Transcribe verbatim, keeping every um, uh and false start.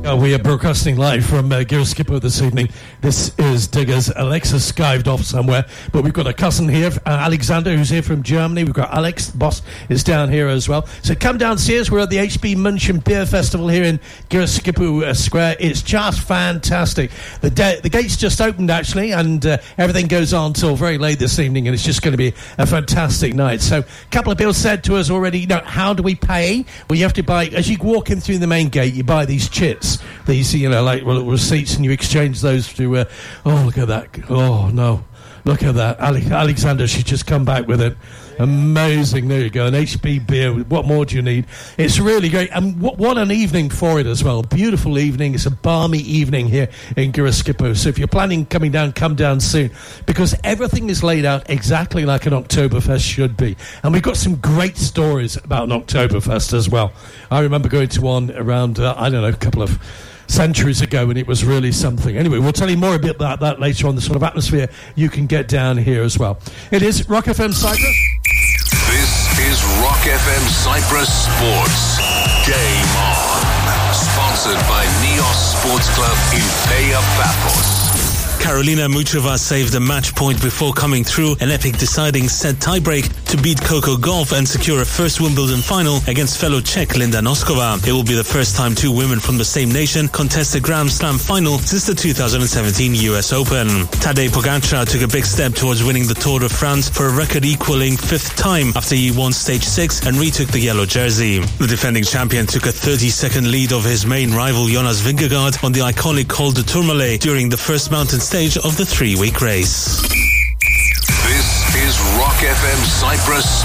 Uh, we are broadcasting live from uh, Gyroskippo this evening. This is Diggers. Alexa skived off somewhere, but we've got a cousin here, uh, Alexander, who's here from Germany. We've got Alex, the boss, is down here as well. So come downstairs. We're at the H B München Beer Festival here in Gyroskippo uh, Square. It's just fantastic. The de- the gates just opened, actually, and uh, everything goes on till very late this evening, and it's just going to be a fantastic night. So a couple of people said to us already, you know, how do we pay? Well, you have to buy, as you walk in through the main gate, you buy these chits. These, you know, like well, receipts, and you exchange those to, uh, oh, look at that. Oh, no. Look at that. Ale- Alexander, she's just come back with it. Amazing. There you go. An H B beer. What more do you need? It's really great. And what, what an evening for it as well. Beautiful evening. It's a balmy evening here in Gyroskippo. So if you're planning coming down, come down soon. Because everything is laid out exactly like an Oktoberfest should be. And we've got some great stories about an Oktoberfest as well. I remember going to one around, uh, I don't know, a couple of centuries ago, and it was really something. Anyway, we'll tell you more a bit about that later on, the sort of atmosphere you can get down here as well. It is Rock F M Cyprus. This is Rock F M Cyprus Sports. Game on. Sponsored by Neos Sports Club in Pea Paphos. Karolina Muchova saved a match point before coming through an epic deciding set tiebreak to beat Coco Gauff and secure a first Wimbledon final against fellow Czech Linda Noskova. It will be the first time two women from the same nation contest a Grand Slam final since the two thousand seventeen U S Open. Tadej Pogačar took a big step towards winning the Tour de France for a record-equaling fifth time after he won stage six and retook the yellow jersey. The defending champion took a thirty-second lead of his main rival Jonas Vingegaard on the iconic Col de Tourmalet during the first mountain stage of the three-week race. This is Rock F M Cyprus